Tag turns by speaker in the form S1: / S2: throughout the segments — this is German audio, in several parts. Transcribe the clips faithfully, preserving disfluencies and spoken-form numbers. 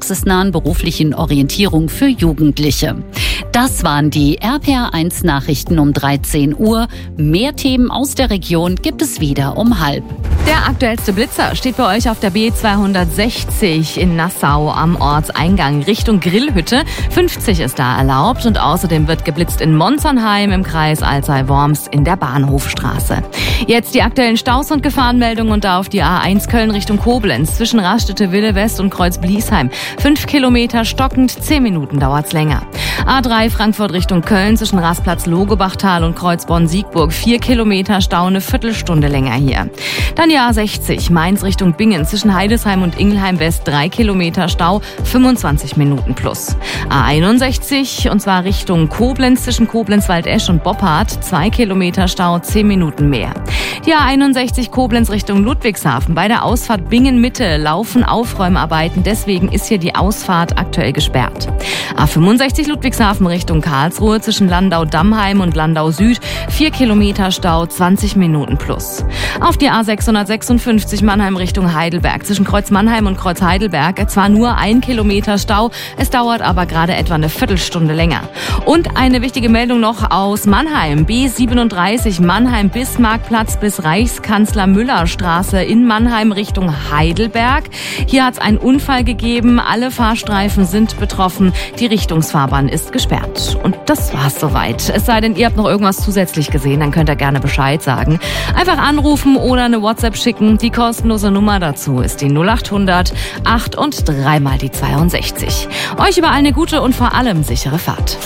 S1: praxisnahen beruflichen Orientierung für Jugendliche. Das waren die R P R eins Nachrichten um dreizehn Uhr. Mehr Themen aus der Region gibt es wieder um halb.
S2: Der aktuellste Blitzer steht bei euch auf der B zweihundertsechzig in Nassau am Ortseingang Richtung Grillhütte. fünfzig ist da erlaubt und außerdem wird geblitzt in Monzernheim im Kreis Alzey-Worms in der Bahnhofstraße. Jetzt die aktuellen Staus und Gefahrenmeldungen und da auf die A eins Köln Richtung Koblenz zwischen Raststätte-Wille West und Kreuz-Bliesheim. Fünf Kilometer stockend, zehn Minuten dauert's länger. A drei Frankfurt Richtung Köln zwischen Rastplatz Logebachtal und Kreuzborn-Siegburg. Vier Kilometer Stau, eine Viertelstunde länger hier. Dann die A sechzig Mainz Richtung Bingen zwischen Heidesheim und Ingelheim West. Drei Kilometer Stau, fünfundzwanzig Minuten plus. A einundsechzig und zwar Richtung Koblenz zwischen Koblenz-Waldesch und Boppard. Zwei Kilometer Stau, zehn Minuten mehr. Die A einundsechzig Koblenz Richtung Ludwigshafen. Bei der Ausfahrt Bingen-Mitte laufen Aufräumarbeiten. Deswegen ist hier die Ausfahrt aktuell gesperrt. A fünfundsechzig Ludwigshafen Richtung Karlsruhe zwischen Landau-Dammheim und Landau Süd. Vier Kilometer Stau, zwanzig Minuten plus. Auf die A sechshundertsechsundfünfzig Mannheim Richtung Heidelberg zwischen Kreuz Mannheim und Kreuz Heidelberg. Zwar nur ein Kilometer Stau, es dauert aber gerade etwa eine Viertelstunde länger. Und eine wichtige Meldung noch aus Mannheim. B siebenunddreißig Mannheim-Bismarckplatz bis Reichskanzler-Müller-Straße in Mannheim Richtung Heidelberg. Hier hat es einen Unfall gegeben. Alle Fahrstreifen sind betroffen. Die Richtungsfahrbahn ist gesperrt. Und das war's soweit. Es sei denn, ihr habt noch irgendwas zusätzlich gesehen, dann könnt ihr gerne Bescheid sagen. Einfach anrufen oder eine WhatsApp schicken. Die kostenlose Nummer dazu ist die null achthundert acht und dreimal die zweiundsechzig. Euch überall eine gute und vor allem sichere Fahrt.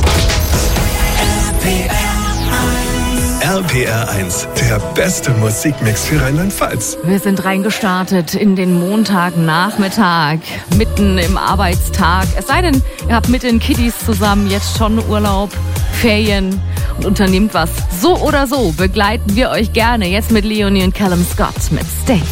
S3: R P R eins, der beste Musikmix für Rheinland-Pfalz.
S2: Wir sind reingestartet in den Montagnachmittag, mitten im Arbeitstag. Es sei denn, ihr habt mit den Kiddies zusammen jetzt schon Urlaub, Ferien und unternehmt was. So oder so begleiten wir euch gerne jetzt mit Leonie und Callum Scott mit Stay.